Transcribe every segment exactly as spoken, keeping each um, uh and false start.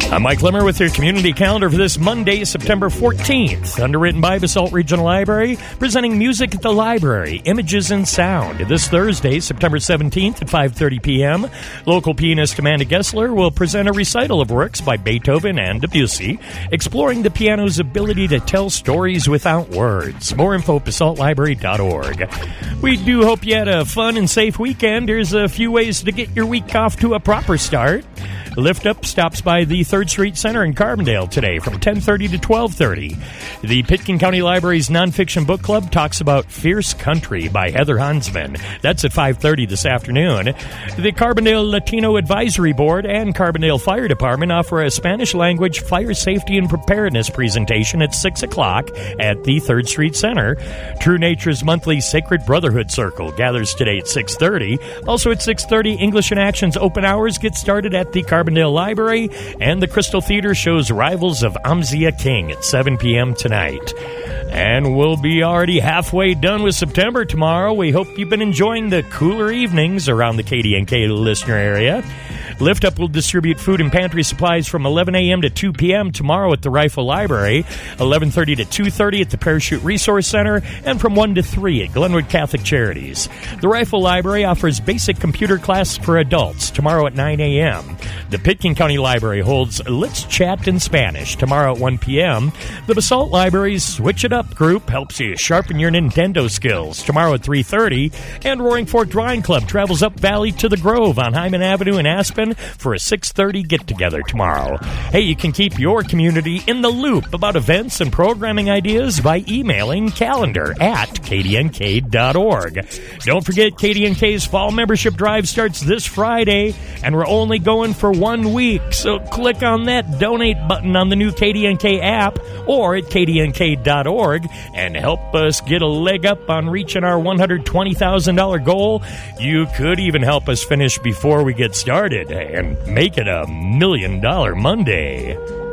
I'm Mike Limmer with your community calendar for this Monday, September fourteenth. Underwritten by Basalt Regional Library, presenting Music at the Library, Images and Sound. This Thursday, September seventeenth at five thirty p.m., local pianist Amanda Gessler will present a recital of works by Beethoven and Debussy, exploring the piano's ability to tell stories without words. More info at basalt library dot org. We do hope you had a fun and safe weekend. There's a few ways to get your week off to a proper start. Lift Up stops by the third Street Center in Carbondale today from ten thirty to twelve thirty. The Pitkin County Library's Nonfiction Book Club talks about Fierce Country by Heather Hansman. That's at five thirty this afternoon. The Carbondale Latino Advisory Board and Carbondale Fire Department offer a Spanish-language fire safety and preparedness presentation at six o'clock at the third Street Center. True Nature's monthly Sacred Brotherhood Circle gathers today at six thirty. Also at six thirty, English in Action's open hours get started at the Carbondale Library, and the Crystal Theater shows Rivals of Amzia King at seven p.m. tonight. And we'll be already halfway done with September tomorrow. We hope you've been enjoying the cooler evenings around the K D N K listener area. Lift Up will distribute food and pantry supplies from eleven a.m. to two p.m. tomorrow at the Rifle Library, eleven thirty to two thirty at the Parachute Resource Center, and from one to three at Glenwood Catholic Charities. The Rifle Library offers basic computer class for adults tomorrow at nine a.m. The Pitkin County Library holds Let's Chat in Spanish tomorrow at one p.m. The Basalt Library's Switch It Up group helps you sharpen your Nintendo skills tomorrow at three thirty. And Roaring Fork Drawing Club travels up Valley to the Grove on Hyman Avenue in Aspen for a six thirty get-together tomorrow. Hey, you can keep your community in the loop about events and programming ideas by emailing calendar at k d n k dot org. Don't forget, K D N K's fall membership drive starts this Friday, and we're only going for one week, so click on that donate button on the new K D N K app or at k d n k dot org and help us get a leg up on reaching our one hundred twenty thousand dollars goal. You could even help us finish before we get started and make it a million dollar Monday.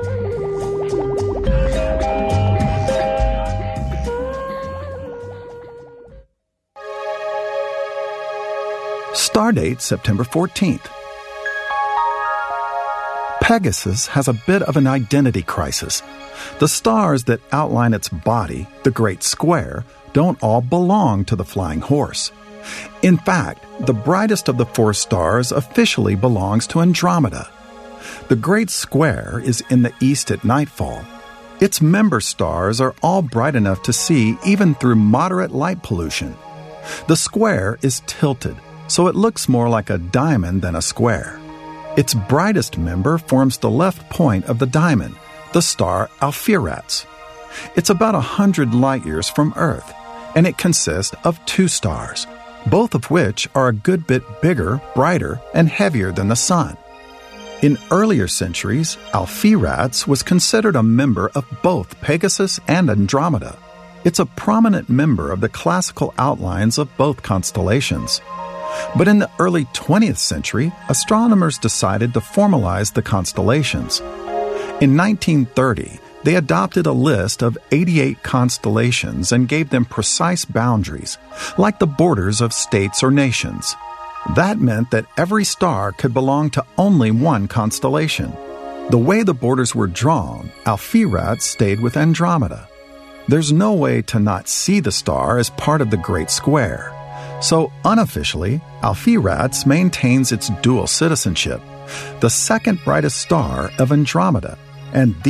Stardate September fourteenth. Pegasus has a bit of an identity crisis. The stars that outline its body, the Great Square, don't all belong to the flying horse. In fact, the brightest of the four stars officially belongs to Andromeda. The Great Square is in the east at nightfall. Its member stars are all bright enough to see even through moderate light pollution. The square is tilted, so it looks more like a diamond than a square. Its brightest member forms the left point of the diamond, the star Alpheratz. It's about a hundred light-years from Earth, and it consists of two stars, both of which are a good bit bigger, brighter, and heavier than the Sun. In earlier centuries, Alpheratz was considered a member of both Pegasus and Andromeda. It's a prominent member of the classical outlines of both constellations. But in the early twentieth century, astronomers decided to formalize the constellations. In nineteen thirty, they adopted a list of eighty-eight constellations and gave them precise boundaries, like the borders of states or nations. That meant that every star could belong to only one constellation. The way the borders were drawn, Alpheratz stayed with Andromeda. There's no way to not see the star as part of the Great Square. So unofficially, Alpheratz maintains its dual citizenship, the second brightest star of Andromeda, and